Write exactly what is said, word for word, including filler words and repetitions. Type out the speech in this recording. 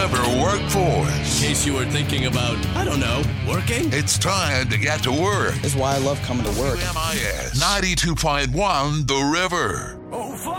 River Workforce. In case you were thinking about, I don't know, working? It's time to get to work. That's why I love coming to work. W M I S ninety-two point one The River. Oh, fuck!